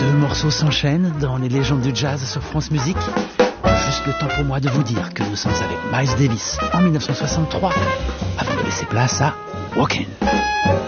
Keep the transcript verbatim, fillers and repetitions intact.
Deux morceaux s'enchaînent dans les légendes du jazz sur France Musique. Juste le temps pour moi de vous dire que nous sommes avec Miles Davis en mille neuf cent soixante-trois, avant de laisser place à Walkin'.